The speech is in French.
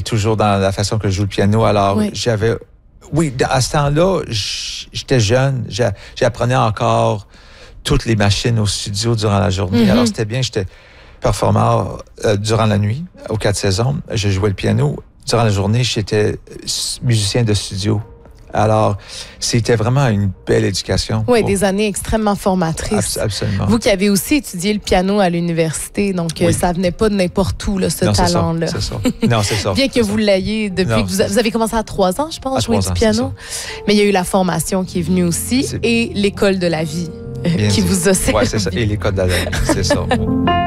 toujours dans la façon que je joue le piano. Alors, Oui. Oui, à ce temps-là, j'étais jeune. J'apprenais encore toutes les machines au studio durant la journée. Mm-hmm. Alors, c'était bien. J'étais performeur durant la nuit, aux 4 saisons. Je jouais le piano. Durant la journée, j'étais musicien de studio. Alors, c'était vraiment une belle éducation. Oui, des années extrêmement formatrices. Absolument. Vous qui avez aussi étudié le piano à l'université, donc Oui. ça venait pas de n'importe où, là, ce Non, talent-là. C'est ça. Non, c'est ça. Bien que vous l'ayez depuis Non, que vous avez commencé à 3 ans, je pense, À jouer 3 du ans, piano. Mais il y a eu la formation qui est venue aussi et l'école de la vie qui vous a servi. Oui, c'est ça. Et les codes de la vie, c'est ça.